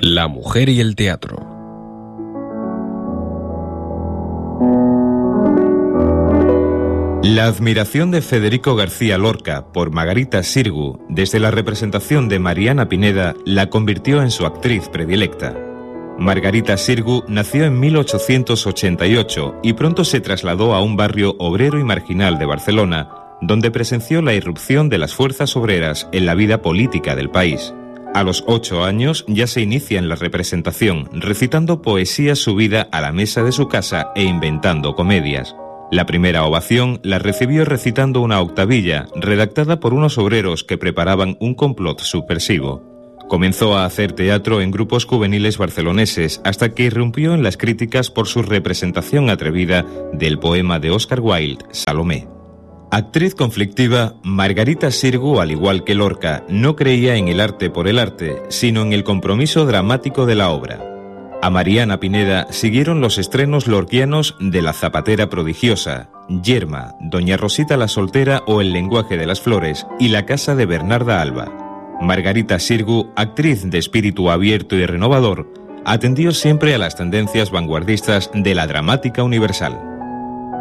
La mujer y el teatro. La admiración de Federico García Lorca por Margarita Xirgu desde la representación de Mariana Pineda la convirtió en su actriz predilecta. Margarita Xirgu nació en 1888 y pronto se trasladó a un barrio obrero y marginal de Barcelona, donde presenció la irrupción de las fuerzas obreras en la vida política del país. A los 8 años ya se inicia en la representación, recitando poesía subida a la mesa de su casa e inventando comedias. La primera ovación la recibió recitando una octavilla, redactada por unos obreros que preparaban un complot subversivo. Comenzó a hacer teatro en grupos juveniles barceloneses hasta que irrumpió en las críticas por su representación atrevida del poema de Oscar Wilde, Salomé. Actriz conflictiva, Margarita Xirgu, al igual que Lorca, no creía en el arte por el arte, sino en el compromiso dramático de la obra. A Mariana Pineda siguieron los estrenos lorquianos de La zapatera prodigiosa, Yerma, Doña Rosita la soltera o El lenguaje de las flores y La casa de Bernarda Alba. Margarita Xirgu, actriz de espíritu abierto y renovador, atendió siempre a las tendencias vanguardistas de la dramática universal.